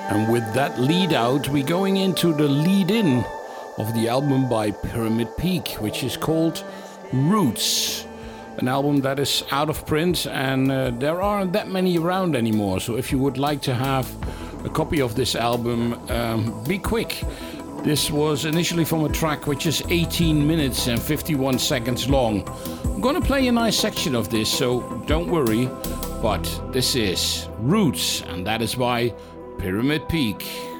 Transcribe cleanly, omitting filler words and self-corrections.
And with that lead out, we're going into the lead in of the album by Pyramid Peak, which is called Roots. An album that is out of print, and there aren't that many around anymore. So if you would like to have a copy of this album, be quick. This was initially from a track which is 18 minutes and 51 seconds long. I'm going to play a nice section of this, so don't worry. But this is Roots, and that is by Pyramid Peak.